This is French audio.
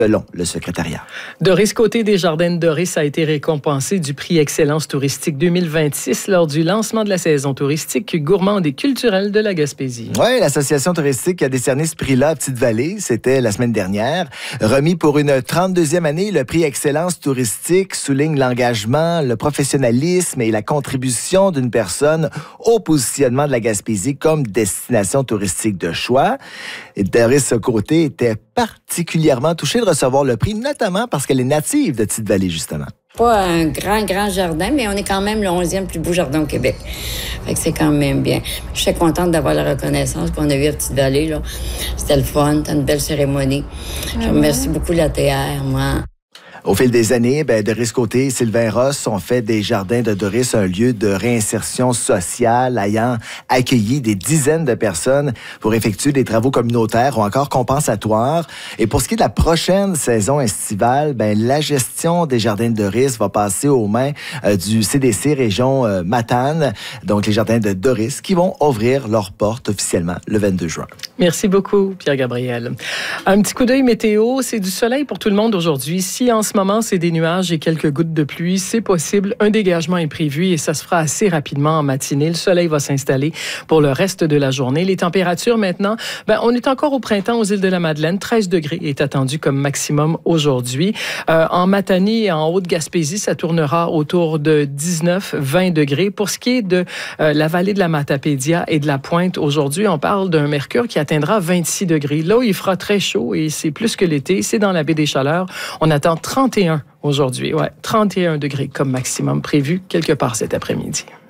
selon le secrétariat. Doris Côté des Jardins de Doris a été récompensé du prix Excellence touristique 2026 lors du lancement de la saison touristique gourmande et culturelle de la Gaspésie. Oui, l'association touristique a décerné ce prix-là à Petite-Vallée. C'était la semaine dernière. Remis pour une 32e année, le prix Excellence touristique souligne l'engagement, le professionnalisme et la contribution d'une personne au positionnement de la Gaspésie comme destination touristique de choix. Et Doris Côté était particulièrement touchée de recevoir le prix, notamment parce qu'elle est native de Petite-Vallée, justement. Pas un grand jardin, mais on est quand même le 11e plus beau jardin au Québec. Fait que c'est quand même bien. Je suis contente d'avoir la reconnaissance qu'on a eue à Petite-Vallée, là. C'était le fun, c'était une belle cérémonie. Je remercie beaucoup la TR, moi. Au fil des années, Doris Côté et Sylvain Ross ont fait des Jardins de Doris un lieu de réinsertion sociale, ayant accueilli des dizaines de personnes pour effectuer des travaux communautaires ou encore compensatoires. Et pour ce qui est de la prochaine saison estivale, la gestion des Jardins de Doris va passer aux mains du CDC Région Matane, donc les Jardins de Doris, qui vont ouvrir leurs portes officiellement le 22 juin. Merci beaucoup, Pierre-Gabriel. Un petit coup d'œil météo, c'est du soleil pour tout le monde aujourd'hui. Si en ce moment, c'est des nuages et quelques gouttes de pluie, c'est possible. Un dégagement est prévu et ça se fera assez rapidement en matinée. Le soleil va s'installer pour le reste de la journée. Les températures maintenant, on est encore au printemps aux îles de la Madeleine. 13 degrés est attendu comme maximum aujourd'hui. En Matanie et en Haute-Gaspésie, ça tournera autour de 19-20 degrés. Pour ce qui est de la vallée de la Matapédia et de la Pointe, aujourd'hui, on parle d'un mercure qui atteindra 26 degrés. Là où il fera très chaud et c'est plus que l'été, c'est dans la baie des Chaleurs. On attend 31 aujourd'hui. 31 degrés comme maximum prévu quelque part cet après-midi.